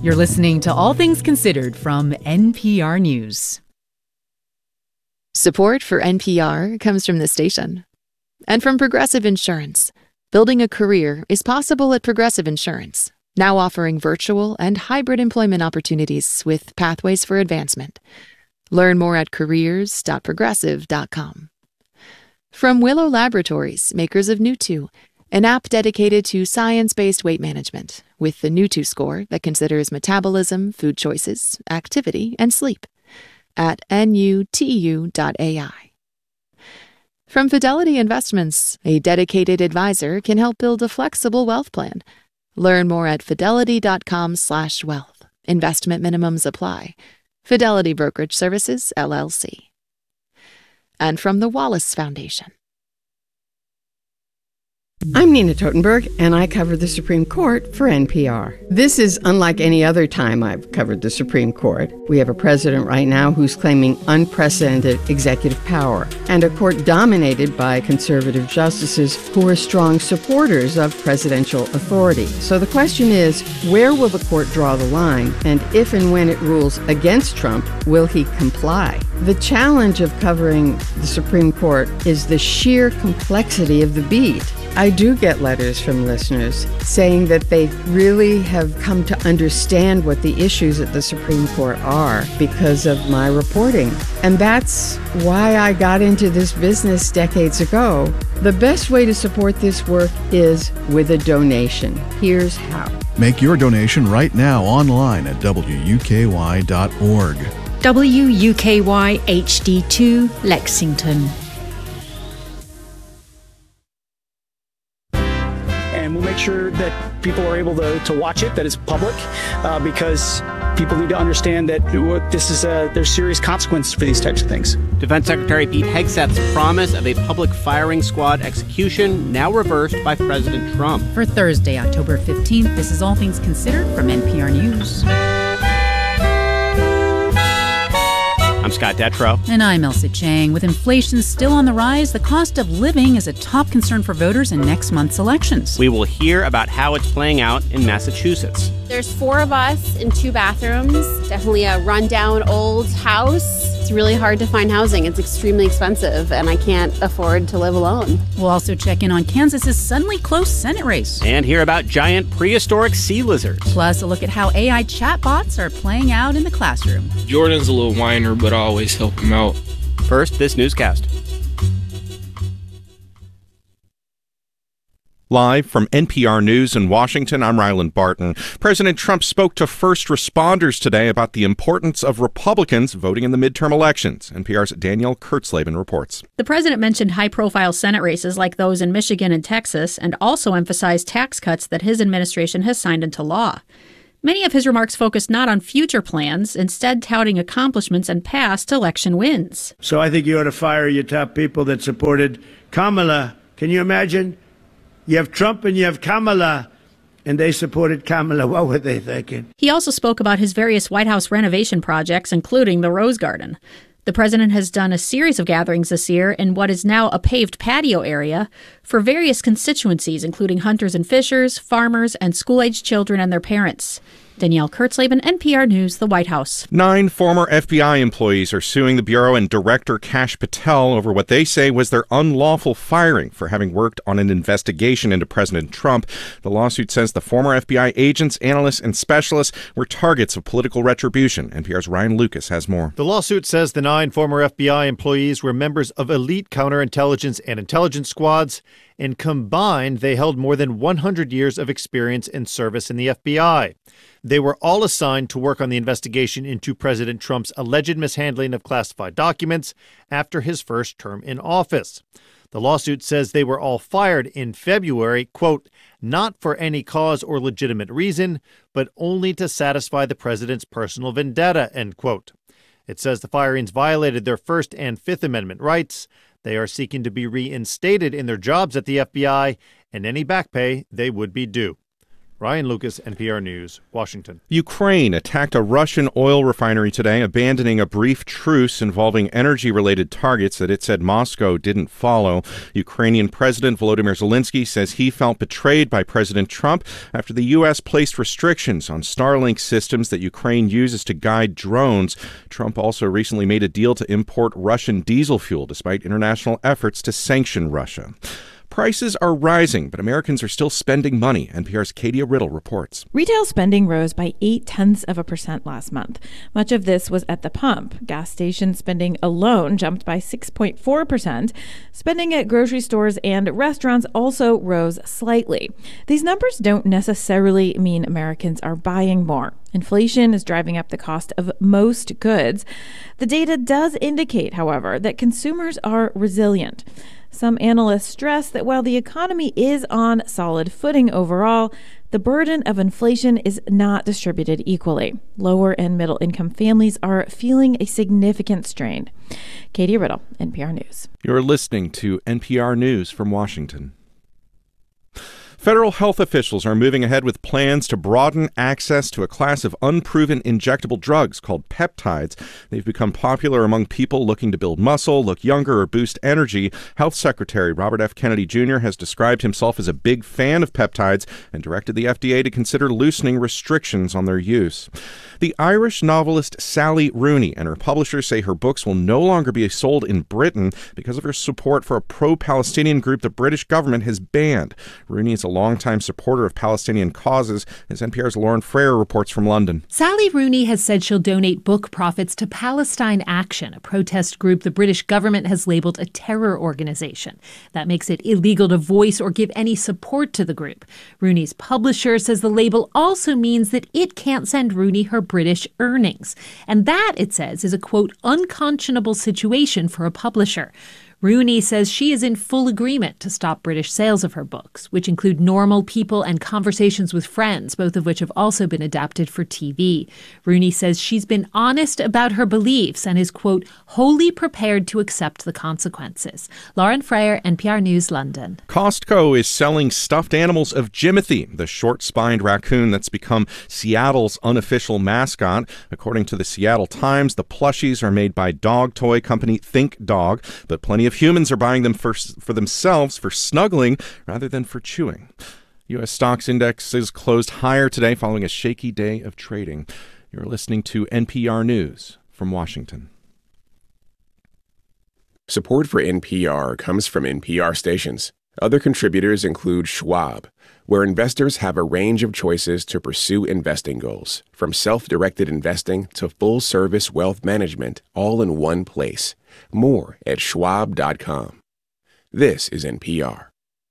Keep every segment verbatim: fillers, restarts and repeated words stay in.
You're listening to All Things Considered from N P R News. Support for N P R comes from this station and from Progressive Insurance. Building a career is possible at Progressive Insurance, now offering virtual and hybrid employment opportunities with pathways for advancement. Learn more at careers dot progressive dot com. From Willow Laboratories, makers of Nutu, an app dedicated to science-based weight management with the Nutu score that considers metabolism, food choices, activity, and sleep at N U T U dot A I. From Fidelity Investments, a dedicated advisor can help build a flexible wealth plan. Learn more at fidelity dot com slash wealth. Investment minimums apply. Fidelity Brokerage Services, L L C. And from the Wallace Foundation. I'm Nina Totenberg, and I cover the Supreme Court for N P R. This is unlike any other time I've covered the Supreme Court. We have a president right now who's claiming unprecedented executive power, and a court dominated by conservative justices who are strong supporters of presidential authority. So the question is, where will the court draw the line? And if and when it rules against Trump, will he comply? The challenge of covering the Supreme Court is the sheer complexity of the beat. I do get letters from listeners saying that they really have come to understand what the issues at the Supreme Court are because of my reporting. And that's why I got into this business decades ago. The best way to support this work is with a donation. Here's how. Make your donation right now online at W U K Y dot org. W U K Y H D two Lexington. And we'll make sure that people are able to, to watch it, that it's public, uh, because people need to understand that this is a, there's serious consequences for these types of things. Defense Secretary Pete Hegseth's promise of a public firing squad execution now reversed by President Trump. For Thursday, October fifteenth, this is All Things Considered from N P R News. I'm Scott Detrow. And I'm Elsa Chang. With inflation still on the rise, the cost of living is a top concern for voters in next month's elections. We will hear about how it's playing out in Massachusetts. There's four of us in two bathrooms. Definitely a rundown old house. It's really hard to find housing. It's extremely expensive, and I can't afford to live alone. We'll also check in on Kansas's suddenly close Senate race. And hear about giant prehistoric sea lizards. Plus, a look at how A I chatbots are playing out in the classroom. Jordan's a little whiner, but I always help him out. First, this newscast. Live from N P R News in Washington, I'm Ryland Barton. President Trump spoke to first responders today about the importance of Republicans voting in the midterm elections. N P R's Danielle Kurtzleben reports. The president mentioned high-profile Senate races like those in Michigan and Texas, and also emphasized tax cuts that his administration has signed into law. Many of his remarks focused not on future plans, instead touting accomplishments and past election wins. So I think you ought to fire your top people that supported Kamala. Can you imagine? You have Trump and you have Kamala, and they supported Kamala. What were they thinking? He also spoke about his various White House renovation projects, including the Rose Garden. The president has done a series of gatherings this year in what is now a paved patio area for various constituencies, including hunters and fishers, farmers, and school-aged children and their parents. Danielle Kurtzleben, N P R News, the White House. Nine former F B I employees are suing the Bureau and Director Kash Patel over what they say was their unlawful firing for having worked on an investigation into President Trump. The lawsuit says the former F B I agents, analysts, and specialists were targets of political retribution. N P R's Ryan Lucas has more. The lawsuit says the nine former F B I employees were members of elite counterintelligence and intelligence squads, and combined, they held more than one hundred years of experience and service in the F B I. They were all assigned to work on the investigation into President Trump's alleged mishandling of classified documents after his first term in office. The lawsuit says they were all fired in February, quote, not for any cause or legitimate reason, but only to satisfy the president's personal vendetta, end quote. It says the firings violated their First and Fifth Amendment rights. They are seeking to be reinstated in their jobs at the F B I and any back pay they would be due. Ryan Lucas, N P R News, Washington. Ukraine attacked a Russian oil refinery today, abandoning a brief truce involving energy-related targets that it said Moscow didn't follow. Ukrainian President Volodymyr Zelensky says he felt betrayed by President Trump after the U S placed restrictions on Starlink systems that Ukraine uses to guide drones. Trump also recently made a deal to import Russian diesel fuel despite international efforts to sanction Russia. Prices are rising, but Americans are still spending money. N P R's Katia Riddle reports. Retail spending rose by eight tenths of a percent last month. Much of this was at the pump. Gas station spending alone jumped by six point four percent. Spending at grocery stores and restaurants also rose slightly. These numbers don't necessarily mean Americans are buying more. Inflation is driving up the cost of most goods. The data does indicate, however, that consumers are resilient. Some analysts stress that while the economy is on solid footing overall, the burden of inflation is not distributed equally. Lower and middle income families are feeling a significant strain. Katie Riddle, N P R News. You're listening to N P R News from Washington. Federal health officials are moving ahead with plans to broaden access to a class of unproven injectable drugs called peptides. They've become popular among people looking to build muscle, look younger, or boost energy. Health Secretary Robert F. Kennedy Junior has described himself as a big fan of peptides and directed the F D A to consider loosening restrictions on their use. The Irish novelist Sally Rooney and her publishers say her books will no longer be sold in Britain because of her support for a pro-Palestinian group the British government has banned. Rooney is a longtime supporter of Palestinian causes, as N P R's Lauren Frayer reports from London. Sally Rooney has said she'll donate book profits to Palestine Action, a protest group the British government has labeled a terror organization. That makes it illegal to voice or give any support to the group. Rooney's publisher says the label also means that it can't send Rooney her British earnings. And that, it says, is a, quote, unconscionable situation for a publisher. Rooney says she is in full agreement to stop British sales of her books, which include Normal People and Conversations with Friends, both of which have also been adapted for T V. Rooney says she's been honest about her beliefs and is, quote, wholly prepared to accept the consequences. Lauren Frayer, N P R News, London. Costco is selling stuffed animals of Jimothy, the short-spined raccoon that's become Seattle's unofficial mascot. According to the Seattle Times, the plushies are made by dog toy company Think Dog, but plenty of humans are buying them for, for themselves for snuggling rather than for chewing. U S stocks indexes closed higher today following a shaky day of trading. You're listening to N P R News from Washington. Support for N P R comes from N P R stations. Other contributors include Schwab, where investors have a range of choices to pursue investing goals, from self-directed investing to full-service wealth management, all in one place. More at schwab dot com. This is N P R.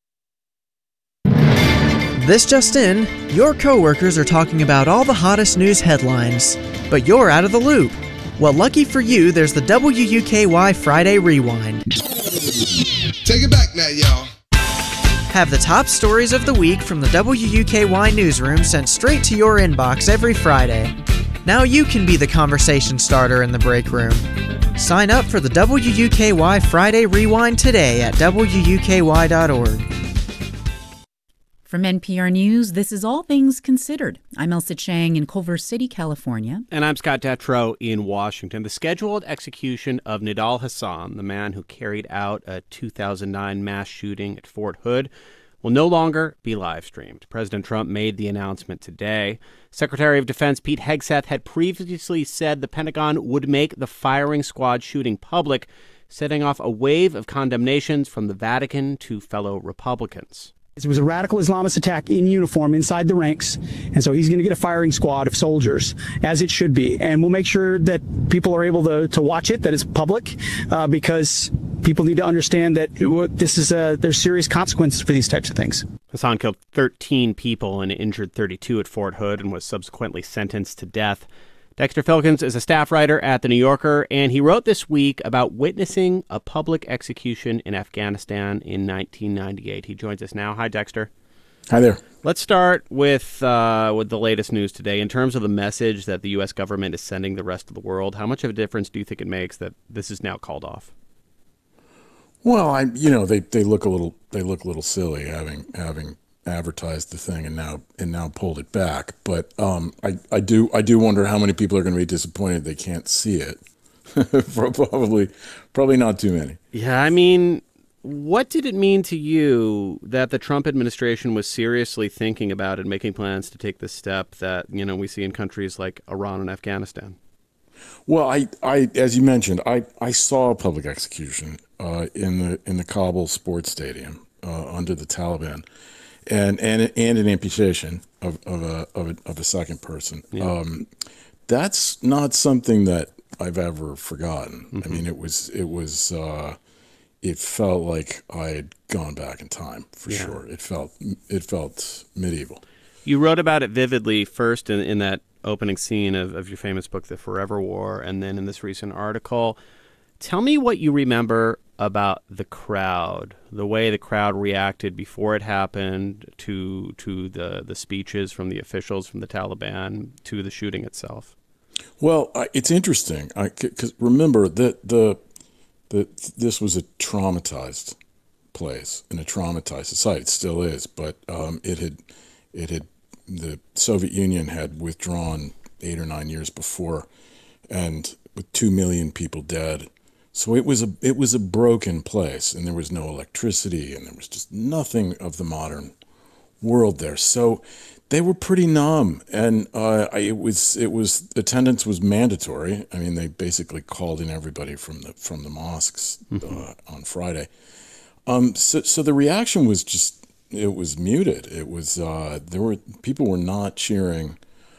This just in, your coworkers are talking about all the hottest news headlines, but you're out of the loop. Well, lucky for you, there's the W U K Y Friday Rewind. Take it back now, y'all. Have the top stories of the week from the W U K Y newsroom sent straight to your inbox every Friday. Now you can be the conversation starter in the break room. Sign up for the W U K Y Friday Rewind today at W U K Y dot org. From N P R News, this is All Things Considered. I'm Elsa Chang in Culver City, California. And I'm Scott Detrow in Washington. The scheduled execution of Nidal Hasan, the man who carried out a two thousand nine mass shooting at Fort Hood, will no longer be live-streamed. President Trump made the announcement today. Secretary of Defense Pete Hegseth had previously said the Pentagon would make the firing squad shooting public, setting off a wave of condemnations from the Vatican to fellow Republicans. It was a radical Islamist attack in uniform inside the ranks, and so he's going to get a firing squad of soldiers, as it should be. And we'll make sure that people are able to, to watch it, that it's public, uh, because people need to understand that this is a, there's serious consequences for these types of things. Hasan killed thirteen people and injured thirty-two at Fort Hood and was subsequently sentenced to death. Dexter Filkins is a staff writer at The New Yorker, and he wrote this week about witnessing a public execution in Afghanistan in nineteen ninety-eight. He joins us now. Hi, Dexter. Hi there. Let's start with uh, with the latest news today. In terms of the message that the U S government is sending the rest of the world, how much of a difference do you think it makes that this is now called off? Well, I, you know, they, they look a little they look a little silly having having advertised the thing and now and now pulled it back. But um, I I do I do wonder how many people are going to be disappointed they can't see it. probably probably not too many. Yeah, I mean, what did it mean to you that the Trump administration was seriously thinking about and making plans to take this step that, you know, we see in countries like Iran and Afghanistan? Well, I, I as you mentioned, I, I saw a public execution uh, in the in the Kabul sports stadium uh, under the Taliban, and and and an amputation of of a of a, of a second person. Yeah. Um, that's not something that I've ever forgotten. Mm-hmm. I mean, it was it was uh, it felt like I had gone back in time for Yeah. sure. It felt it felt medieval. You wrote about it vividly first in, in that opening scene of, of your famous book, The Forever War, and then in this recent article. Tell me what you remember about the crowd, the way the crowd reacted before it happened to to the, the speeches from the officials from the Taliban to the shooting itself. Well, I, it's interesting because remember that the the this was a traumatized place and a traumatized society. It still is, but um, it had it had the Soviet Union had withdrawn eight or nine years before, and with two million people dead. So it was a it was a broken place, and there was no electricity, and there was just nothing of the modern world there. So they were pretty numb, and uh, it was it was attendance was mandatory. I mean, they basically called in everybody from the from the mosques uh, on Friday. Um, so so the reaction was just it was muted. It was uh, there were people were not cheering.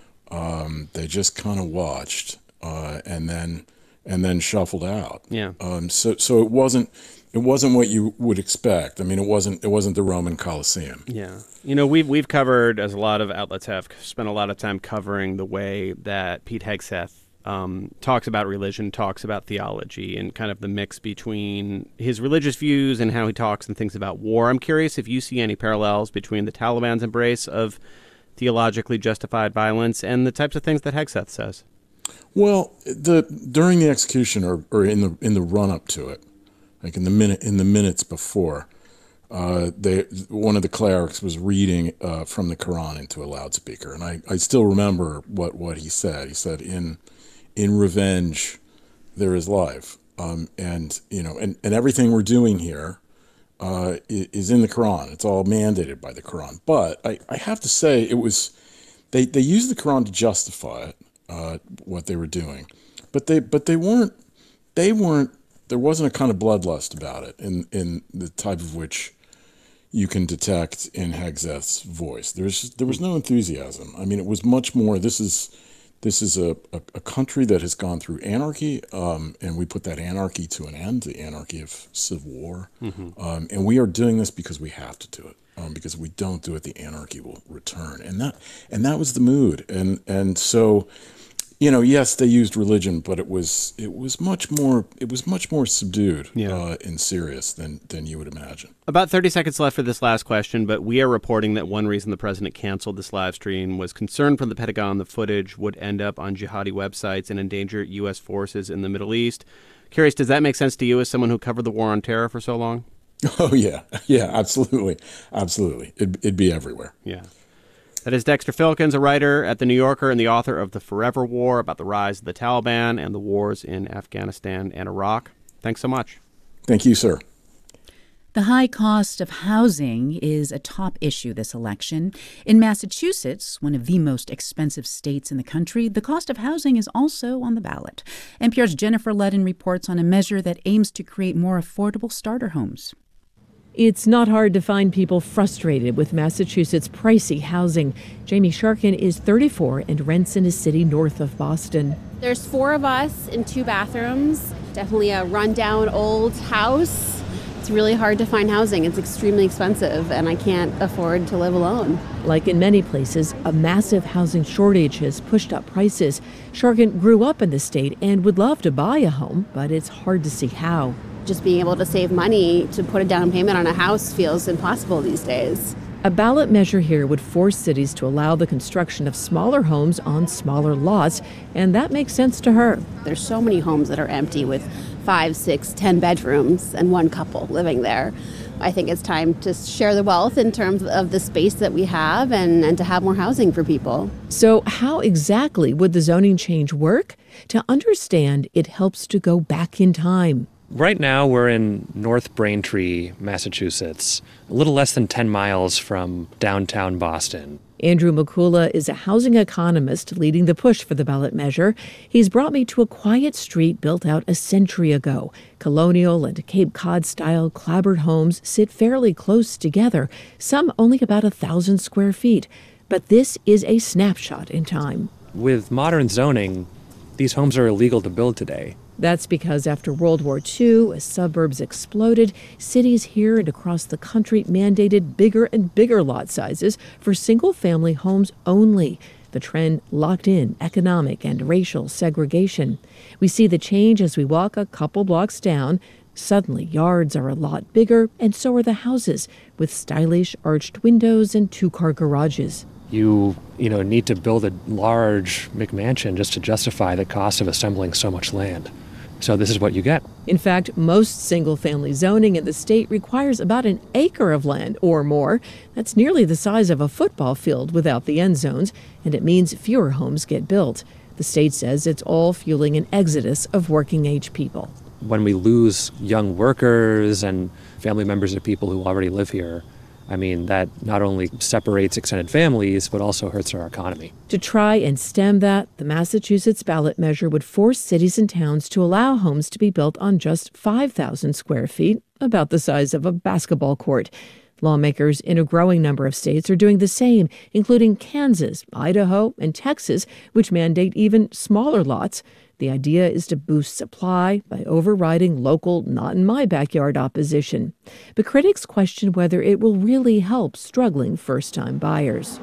Um, they just kind of watched, uh, and then and then shuffled out. Yeah. Um, so so it wasn't. It wasn't what you would expect. I mean, it wasn't. It wasn't the Roman Colosseum. Yeah, you know, we've we've covered, as a lot of outlets have, spent a lot of time covering the way that Pete Hegseth um, talks about religion, talks about theology, and kind of the mix between his religious views and how he talks and thinks about war. I'm curious if you see any parallels between the Taliban's embrace of theologically justified violence and the types of things that Hegseth says. Well, the during the execution or, or in the in the run up to it. Like in the minute, in the minutes before, uh, they one of the clerics was reading uh, from the Quran into a loudspeaker, and I, I still remember what, what he said. He said, "In in revenge, there is life," um, and you know, and, and everything we're doing here uh, is in the Quran. It's all mandated by the Quran. But I, I have to say, it was they they used the Quran to justify it, uh, what they were doing, but they but they weren't they weren't. There wasn't a kind of bloodlust about it in, in the type of which you can detect in Hegseth's voice. There's there was no enthusiasm. I mean, it was much more. This is this is a, a, a country that has gone through anarchy, um, and we put that anarchy to an end, the anarchy of civil war. Mm-hmm. Um, and we are doing this because we have to do it. Um, because if we don't do it, the anarchy will return. And that and that was the mood. And and so. You know, yes, they used religion, but it was it was much more it was much more subdued yeah. uh, and serious than than you would imagine. About thirty seconds left for this last question, but we are reporting that one reason the president canceled this live stream was concern from the Pentagon the footage would end up on jihadi websites and endanger U S forces in the Middle East. Curious, does that make sense to you as someone who covered the war on terror for so long? Oh yeah, yeah, absolutely, absolutely. It'd, it'd be everywhere. Yeah. That is Dexter Filkins, a writer at The New Yorker and the author of The Forever War, about the rise of the Taliban and the wars in Afghanistan and Iraq. Thanks so much. Thank you, sir. The high cost of housing is a top issue this election. In Massachusetts, one of the most expensive states in the country, the cost of housing is also on the ballot. N P R's Jennifer Ludden reports on a measure that aims to create more affordable starter homes. It's not hard to find people frustrated with Massachusetts' pricey housing. Jamie Sharkin is thirty-four and rents in a city north of Boston. There's four of us in two bathrooms. Definitely a rundown old house. It's really hard to find housing. It's extremely expensive, and I can't afford to live alone. Like in many places, a massive housing shortage has pushed up prices. Sharkin grew up in the state and would love to buy a home, but it's hard to see how. Just being able to save money to put a down payment on a house feels impossible these days. A ballot measure here would force cities to allow the construction of smaller homes on smaller lots, and that makes sense to her. There's so many homes that are empty with five, six, ten bedrooms and one couple living there. I think it's time to share the wealth in terms of the space that we have and, and to have more housing for people. So how exactly would the zoning change work? To understand, it helps to go back in time. Right now, we're in North Braintree, Massachusetts, a little less than ten miles from downtown Boston. Andrew Makula is a housing economist leading the push for the ballot measure. He's brought me to a quiet street built out a century ago. Colonial and Cape Cod-style clapboard homes sit fairly close together, some only about a thousand square feet. But this is a snapshot in time. With modern zoning, these homes are illegal to build today. That's because after World War Two, as suburbs exploded, cities here and across the country mandated bigger and bigger lot sizes for single-family homes only. The trend locked in economic and racial segregation. We see the change as we walk a couple blocks down. Suddenly, yards are a lot bigger, and so are the houses, with stylish arched windows and two-car garages. You, you know, need to build a large McMansion just to justify the cost of assembling so much land. So this is what you get. In fact, most single-family zoning in the state requires about an acre of land or more. That's nearly the size of a football field without the end zones, and it means fewer homes get built. The state says it's all fueling an exodus of working-age people. When we lose young workers and family members of people who already live here, I mean, that not only separates extended families, but also hurts our economy. To try and stem that, the Massachusetts ballot measure would force cities and towns to allow homes to be built on just five thousand square feet, about the size of a basketball court. Lawmakers in a growing number of states are doing the same, including Kansas, Idaho, and Texas, which mandate even smaller lots. The idea is to boost supply by overriding local not-in-my-backyard opposition. But critics question whether it will really help struggling first-time buyers.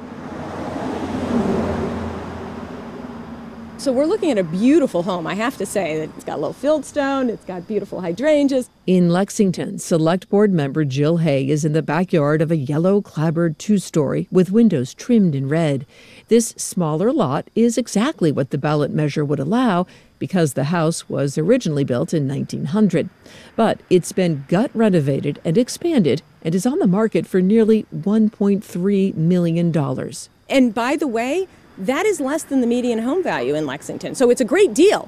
So we're looking at a beautiful home, I have to say. It's got low fieldstone, it's got beautiful hydrangeas. In Lexington, Select Board member Jill Hay is in the backyard of a yellow clapboard two-story with windows trimmed in red. This smaller lot is exactly what the ballot measure would allow because the house was originally built in nineteen hundred. But it's been gut renovated and expanded and is on the market for nearly one point three million dollars. And by the way, that is less than the median home value in Lexington, so it's a great deal.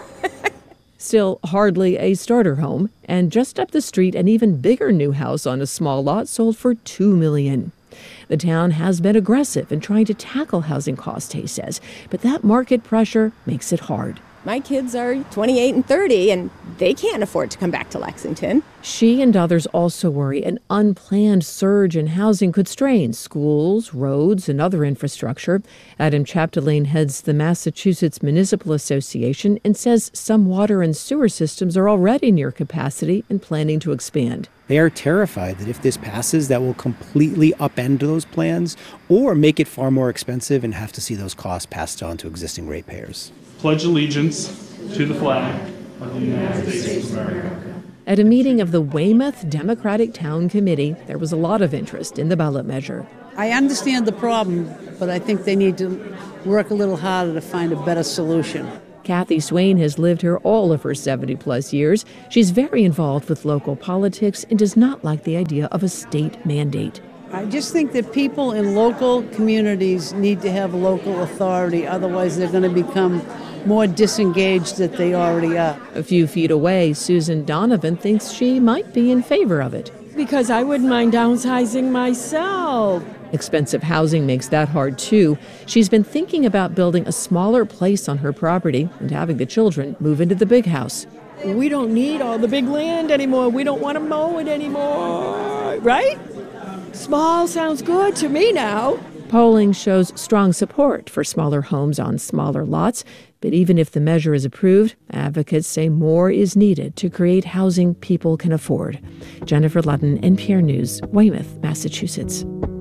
Still hardly a starter home, and just up the street, an even bigger new house on a small lot sold for two million dollars. The town has been aggressive in trying to tackle housing costs, Hay says, but that market pressure makes it hard. My kids are twenty-eight and thirty, and they can't afford to come back to Lexington. She and others also worry an unplanned surge in housing could strain schools, roads, and other infrastructure. Adam Chapdelaine heads the Massachusetts Municipal Association and says some water and sewer systems are already near capacity and planning to expand. They are terrified that if this passes, that will completely upend those plans or make it far more expensive and have to see those costs passed on to existing ratepayers. Pledge allegiance to the flag of the United States of America. At a meeting of the Weymouth Democratic Town Committee, there was a lot of interest in the ballot measure. I understand the problem, but I think they need to work a little harder to find a better solution. Kathy Swain has lived here all of her seventy-plus years. She's very involved with local politics and does not like the idea of a state mandate. I just think that people in local communities need to have local authority, otherwise they're going to become more disengaged than they already are. A few feet away, Susan Donovan thinks she might be in favor of it. Because I wouldn't mind downsizing myself. Expensive housing makes that hard, too. She's been thinking about building a smaller place on her property and having the children move into the big house. We don't need all the big land anymore. We don't want to mow it anymore, right? Small sounds good to me now. Polling shows strong support for smaller homes on smaller lots, but even if the measure is approved, advocates say more is needed to create housing people can afford. Jennifer Ludden, N P R News, Weymouth, Massachusetts.